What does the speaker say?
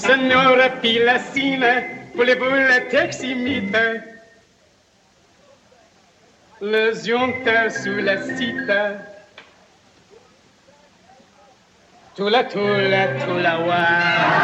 Signora Pilassina, voulez-vous la teximite? Le giunta sulla cita. Tula, tula, tula, wa.